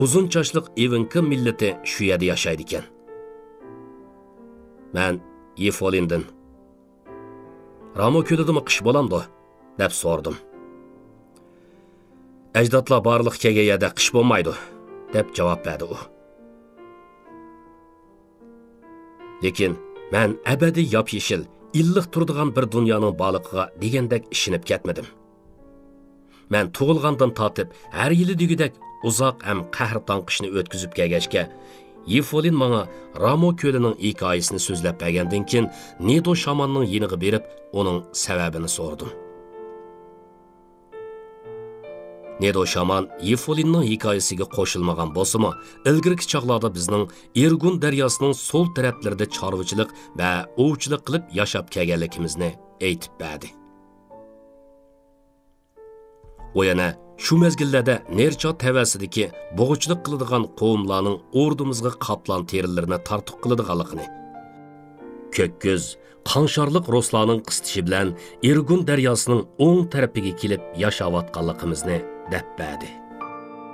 Uzun çaşlıq Evenki milleti şu yerdə yaşaydı ekan. Mən Yifolindin. Ramo kölüdümü qish bo'lamdi, deb sordum. Ajdodlar barliq kelgan yerda qish bo'lmaydi, deb javob berdi u. Lekin men abadiy yop-yeshil, illiq turadigan bir dunyoning boliqiga degandek ishinib ketmadim. Men tug'ilgandan tortib har yili degidek uzoq ham qahrton qishni o'tkazib kelgachga Yifolin manga Ramo ko'lining hikoyasini so'zlab bergandan keyin Nedo shamonning yiniga berib, uning sababini so'rdim. Nedo shaman Yifolinning hikoyasiga qo'shilmagan bo'lsa-mu, ilgirki chaqlarda bizning Irgun daryosining so'l taraflarida chorvachilik va ovchilik qilib yashab kelganligimizni aytib berdi. O yana shu mezgillarda Nerchot tavasidagi bo'g'chilik qiladigan qavmlarning ordumizga qaplan terilarini tartib qiladiganligini, ko'kko'z, qanşarlıq Ruslarning qistishi bilan Irgun daryosining o'ng tarafiga kelib yashayotganligimizni deb berdi.